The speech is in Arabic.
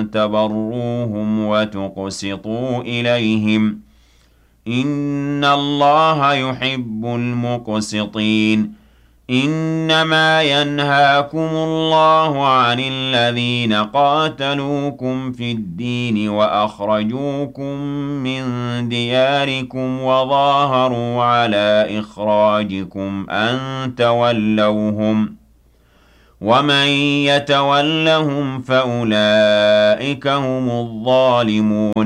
تبروهم وتقسطوا إليهم إن الله يحب المقسطين إنما ينهاكم الله عن الذين قاتلوكم في الدين وأخرجوكم من دياركم وظاهروا على إخراجكم أن تولوهم ومن يتولهم فأولئك هم الظالمون